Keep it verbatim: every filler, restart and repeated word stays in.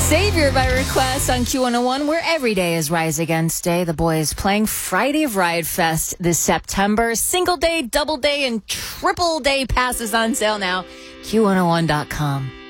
Savior by request on Q one oh one, where every day is Rise Against Day. The boys playing Friday of Ride Fest this September. Single day, double day, and triple day passes on sale now. Q one oh one dot com.